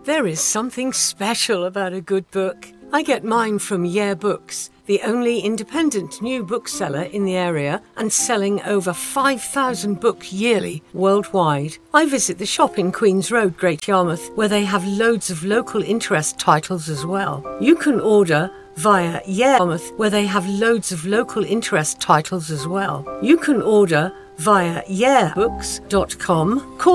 There is something special about a good book. I get mine from Yeah Books, the only independent new bookseller in the area and selling over 5,000 books yearly worldwide. I visit the shop in Queen's Road, Great Yarmouth, where they have loads of local interest titles as well. You can order via Yeah Yarmouth, where they have loads of local interest titles as well. You can order via yeahbooks.com. Call